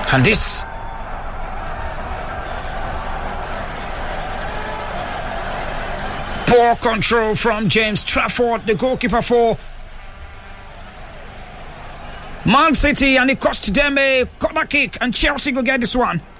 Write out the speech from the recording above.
And this poor control from James Trafford, the goalkeeper for Man City, and it cost them a corner kick, and Chelsea go get this one.